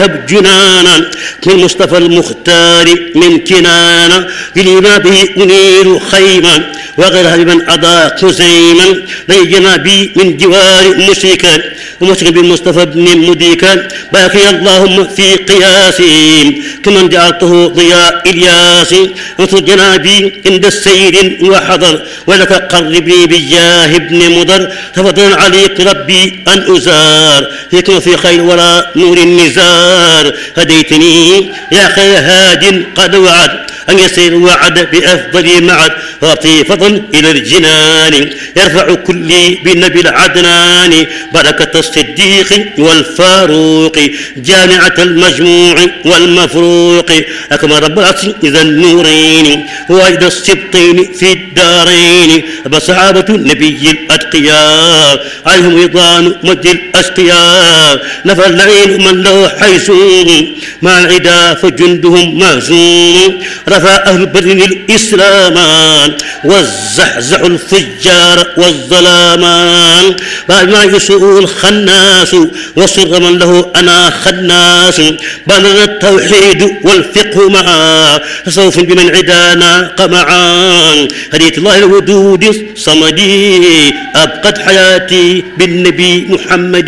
جنانا كالمصطفى المختار من كنانا بلما به أنير خيما وغيرها بمن أضاء خزيما ليجنا بي من جوار مشركا ومشرك بالمصطفى ابن مديكا باقي اللهم في قياسي كمن جعلته ضياء إلياس وصل جنابي عند السيد وحضر ولك قربني بالجاه ابن مضر تفضل عليك ربي أن أزار فيكم في خير ولا نور النزار هديتني يا خير هاد قد وعد أن يسير وعد بأفضل معد وأعطي فضل إلى الجنان يرفع كلي بالنبي العدنان بركة الصديق والفاروق جامعة المجموع والمفروق أكمل رب العرش إذا النورين وأجد السبطين في الدارين بصحابة النبي الأتقياء عليهم رضوان مجد الأشقياء نفى اللعين من له حيسوم مع العدا فجندهم مهزوم رفع أهل بدر الإسلامان والزحزح الفجار والظلامان بعد ما يسوء الخناس وصر من له أنا خناس بلغ التوحيد والفقه معا تصوف بمن عدانا قمعان هدية الله الودود صمدي أبقت حياتي بالنبي محمد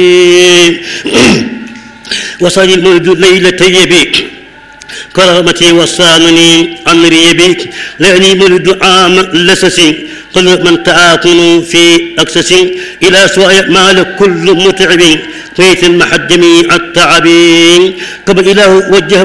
وصل المولد ليلة يبيك كرامتي وصانني عن ريبك لأني مولد عام لسسي قل من تعاقن في أكسس إلى سواء مال كل متعب فيت المحد جميع التعب قبل إله وجه